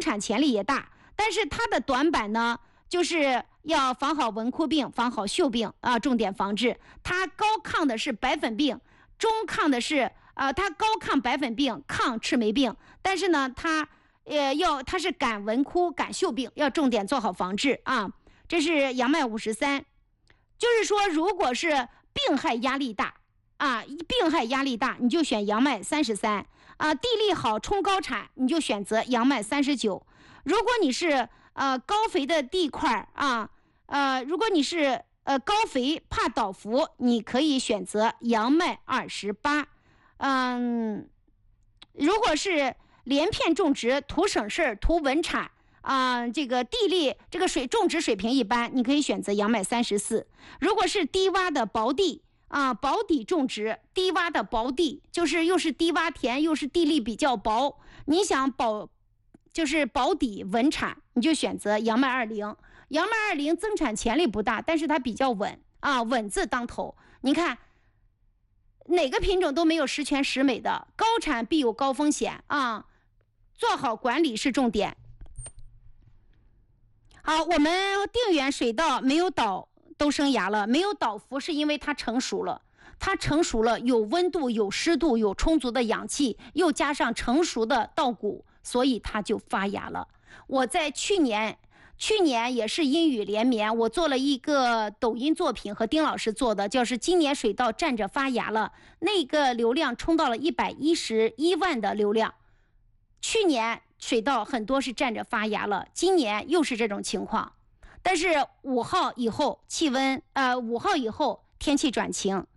产潜力也大，但是它的短板呢，就是要防好蚊枯病，防好锈病啊，重点防治。它高抗的是白粉病，中抗的是它高抗白粉病，抗赤霉病，但是呢，它是赶蚊枯、赶锈病，要重点做好防治啊。这是杨麦53，就是说，如果是病害压力大啊，病害压力大，你就选杨麦33啊。地力好、冲高产，你就选择杨麦39。如果你是高肥的地块啊，如果你是高肥怕倒伏，你可以选择杨麦28。如果是连片种植，图省事儿、图稳产这个地力这个种植水平一般，你可以选择杨麦34。如果是低洼的薄地薄底种植，低洼的薄地就是又是低洼田，又是地力比较薄，你想就是保底稳产，你就选择杨麦20。杨麦20增产潜力不大，但是它比较稳稳字当头。你看哪个品种都没有十全十美的，高产必有高风险做好管理是重点。好，我们定远水稻没有倒都生芽了，没有倒伏是因为它成熟了，有温度、有湿度、有充足的氧气，又加上成熟的稻谷，所以它就发芽了。我在去年也是阴雨连绵，我做了一个抖音作品和丁老师做的，就是今年水稻站着发芽了，那个流量冲到了111万的流量。去年水稻很多是站着发芽了，今年又是这种情况。但是5号以后天气转晴